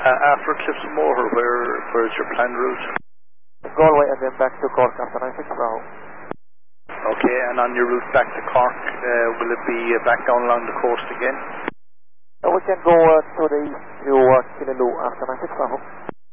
After Cliffs of Moher, where is your planned route? Galway and then back to Cork after 96 Bravo. Okay, and on your route back to Cork, will it be back down along the coast again? We can go to the east to Killaloe after 96 Bravo.